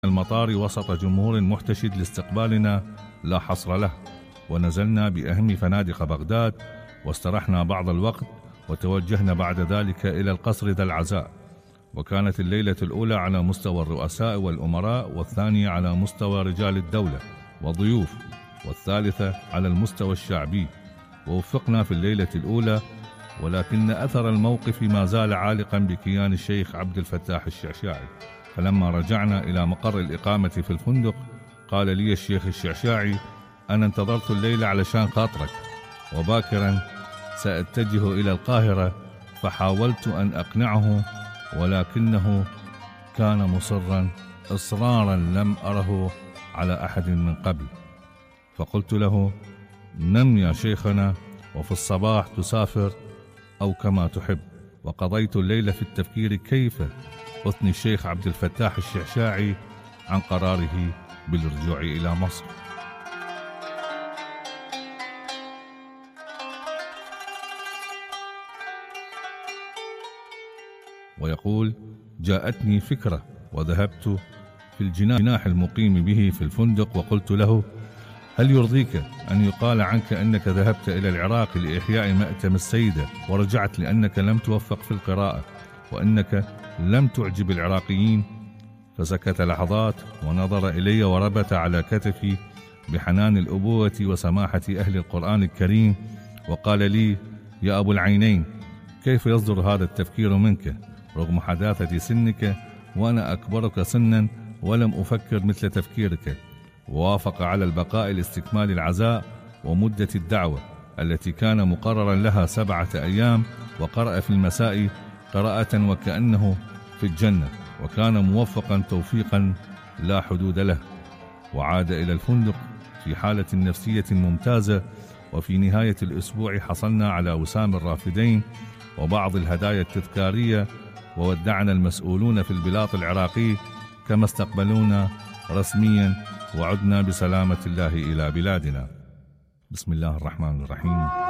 المطار وسط جمهور محتشد لاستقبالنا لا حصر له، ونزلنا بأهم فنادق بغداد، واسترحنا بعض الوقت، وتوجهنا بعد ذلك إلى القصر ذا العزاء. وكانت الليلة الأولى على مستوى الرؤساء والأمراء، والثانية على مستوى رجال الدولة وضيوف، والثالثة على المستوى الشعبي. ووفقنا في الليلة الأولى، ولكن أثر الموقف ما زال عالقا بكيان الشيخ عبد الفتاح الشعشاعي. فلما رجعنا إلى مقر الإقامة في الفندق، قال لي الشيخ الشعشاعي: أنا انتظرت الليلة علشان خاطرك، وباكرا سأتجه إلى القاهرة. فحاولت أن أقنعه، ولكنه كان مصرا إصرارا لم أره على أحد من قبل. فقلت له: نم يا شيخنا، وفي الصباح تسافر أو كما تحب. وقضيت الليلة في التفكير كيف أثني الشيخ عبد الفتاح الشعشاعي عن قراره بالرجوع إلى مصر. ويقول: جاءتني فكرة، وذهبت في الجناح المقيم به في الفندق، وقلت له: هل يرضيك أن يقال عنك أنك ذهبت إلى العراق لإحياء مأتم السيدة، ورجعت لأنك لم توفق في القراءة، وأنك لم تعجب العراقيين؟ فسكت لحظات، ونظر إلي وربت على كتفي بحنان الأبوة وسماحة أهل القرآن الكريم، وقال لي: يا أبو العينين، كيف يصدر هذا التفكير منك رغم حداثة سنك، وأنا أكبرك سنا ولم أفكر مثل تفكيرك؟ ووافق على البقاء لاستكمال العزاء ومدة الدعوة التي كان مقررا لها 7 أيام، وقرأ في المساء قراءة وكأنه في الجنة، وكان موفقا توفيقا لا حدود له. وعاد إلى الفندق في حالة نفسية ممتازة. وفي نهاية الأسبوع حصلنا على وسام الرافدين وبعض الهدايا التذكارية، وودعنا المسؤولون في البلاط العراقي كما استقبلونا رسميا، وعدنا بسلامة الله إلى بلادنا. بسم الله الرحمن الرحيم.